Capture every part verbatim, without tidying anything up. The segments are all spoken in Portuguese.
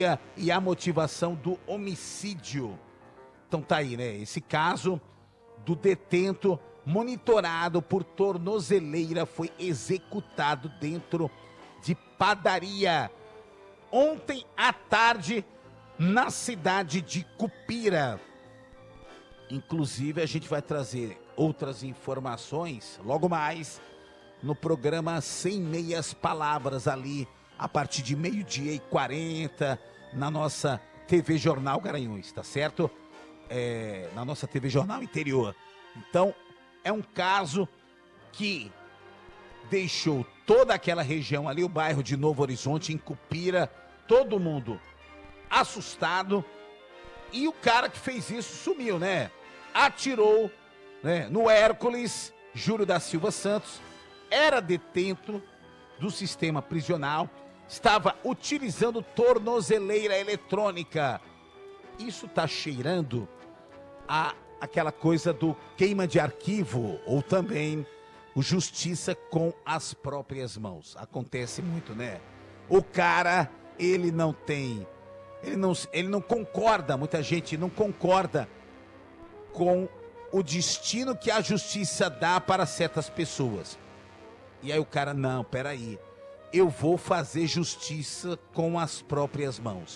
e a motivação do homicídio. Então tá aí, né? Esse caso do detento monitorado por tornozeleira foi executado dentro de padaria ontem à tarde na cidade de Cupira. Inclusive a gente vai trazer outras informações logo mais no programa Sem Meias Palavras ali a partir de meio-dia e quarenta na nossa T V Jornal Garanhuns, tá certo? É, na nossa T V Jornal Interior. Então, é um caso que deixou toda aquela região ali, o bairro de Novo Horizonte, em Cupira, todo mundo assustado. E o cara que fez isso sumiu, né? Atirou, né, no Hércules, Júlio da Silva Santos, era detento do sistema prisional, estava utilizando tornozeleira eletrônica. Isso tá cheirando a aquela coisa do queima de arquivo, ou também o justiça com as próprias mãos. Acontece muito, né? O cara, ele não tem, ele não, ele não concorda, muita gente não concorda com o destino que a justiça dá para certas pessoas. E aí o cara, não, peraí, eu vou fazer justiça com as próprias mãos.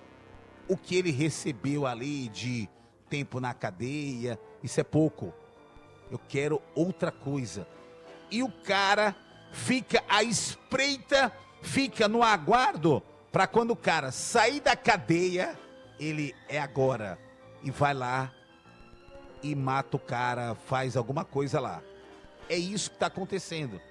O que ele recebeu ali de tempo na cadeia, isso é pouco. Eu quero outra coisa. E o cara fica à espreita, fica no aguardo, para quando o cara sair da cadeia, ele é agora. E vai lá e mata o cara, faz alguma coisa lá. É isso que está acontecendo.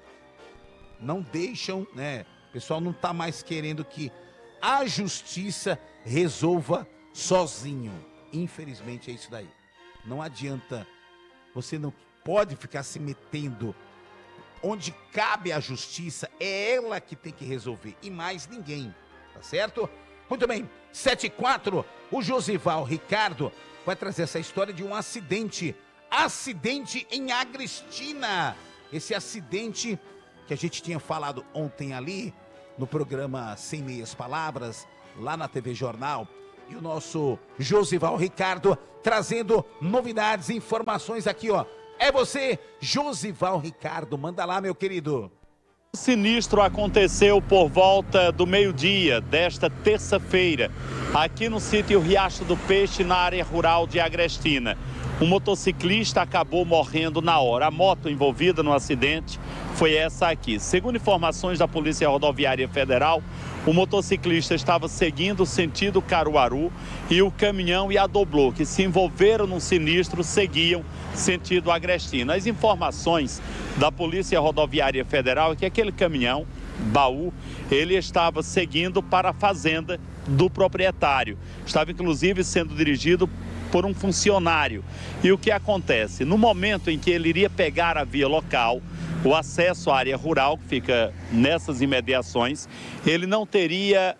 Não deixam, né? O pessoal não está mais querendo que a justiça resolva sozinho. Infelizmente é isso daí. Não adianta, você não pode ficar se metendo onde cabe a justiça, é ela que tem que resolver e mais ninguém, tá certo? Muito bem, sete e quatro, o Josival Ricardo vai trazer essa história de um acidente, acidente em Agrestina. Esse acidente que a gente tinha falado ontem ali no programa Sem Meias Palavras, lá na T V Jornal. E o nosso Josival Ricardo trazendo novidades e informações aqui, ó. É você, Josival Ricardo. Manda lá, meu querido. O sinistro aconteceu por volta do meio-dia desta terça-feira, aqui no sítio Riacho do Peixe, na área rural de Agrestina. Um motociclista acabou morrendo na hora. A moto envolvida no acidente foi essa aqui. Segundo informações da Polícia Rodoviária Federal, o motociclista estava seguindo o sentido Caruaru e o caminhão e a Doblô, que se envolveram no sinistro, seguiam sentido Agrestina. As informações da Polícia Rodoviária Federal é que aquele caminhão, baú, ele estava seguindo para a fazenda do proprietário. Estava inclusive sendo dirigido por um funcionário. E o que acontece? No momento em que ele iria pegar a via local, o acesso à área rural, que fica nessas imediações, ele não teria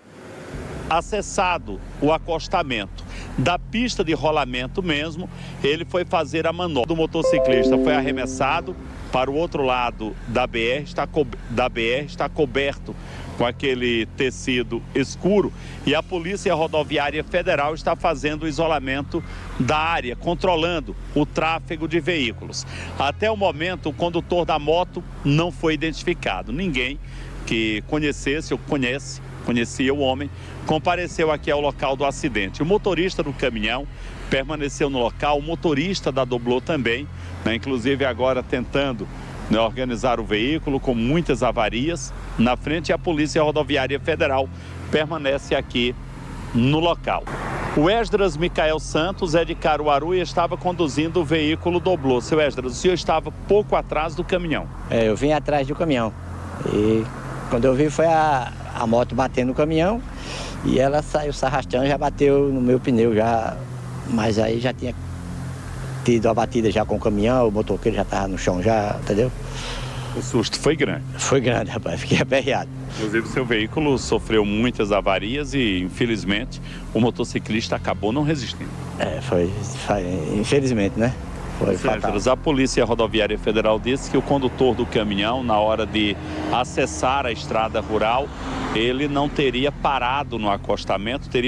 acessado o acostamento. Da pista de rolamento mesmo, ele foi fazer a manobra. O motociclista foi arremessado para o outro lado da B R, está, co... da B R, está coberto com aquele tecido escuro, e a Polícia Rodoviária Federal está fazendo o isolamento da área, controlando o tráfego de veículos. Até o momento, o condutor da moto não foi identificado. Ninguém que conhecesse ou conhece, conhecia o homem, compareceu aqui ao local do acidente. O motorista do caminhão permaneceu no local, o motorista da Doblô também, né, inclusive agora tentando né, organizar o veículo com muitas avarias na frente, e a Polícia Rodoviária Federal permanece aqui no local. O Esdras Micael Santos é de Caruaru e estava conduzindo o veículo Doblô. Seu Esdras, o senhor estava pouco atrás do caminhão. É, eu vim atrás do caminhão e quando eu vi foi a, a moto batendo no caminhão e ela saiu se arrastando, já bateu no meu pneu, já, mas aí já tinha tido a batida já com o caminhão, o motoqueiro já estava no chão já, entendeu? O susto foi grande. Foi grande, rapaz, fiquei aperreado. Inclusive, seu veículo sofreu muitas avarias e, infelizmente, o motociclista acabou não resistindo. É, foi, foi infelizmente, né? Foi fatal. A Polícia Rodoviária Federal disse que o condutor do caminhão, na hora de acessar a estrada rural, ele não teria parado no acostamento, teria